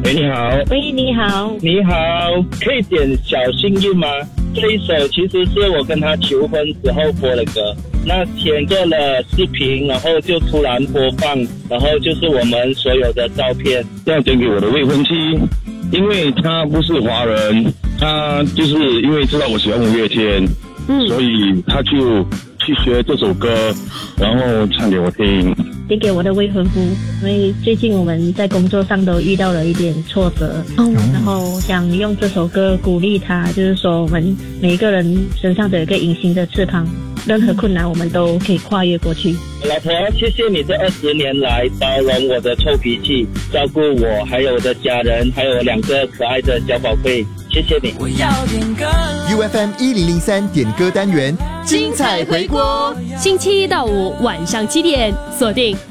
喂，你好。 喂，你好。 你好，可以点小幸运吗？这一首其实是我跟他求婚时候播的歌，那天做了视频，然后就突然播放，然后就是我们所有的照片。 要点给我的未婚妻，因为她不是华人，她就是因为知道我喜欢五月天，所以她就去学这首歌，然后唱给我听。 点给我的未婚夫，因为最近我们在工作上都遇到了一点挫折，然后想用这首歌鼓励他，就是说我们每一个人身上都有一个隐形的翅膀，任何困难我们都可以跨越过去。 老婆，谢谢你这20年来包容我的臭脾气，照顾我，还有我的家人，还有2个可爱的小宝贝，谢谢你。我要点歌 UFM 1003点歌单元，精彩回锅， 星期一到五晚上7点，锁定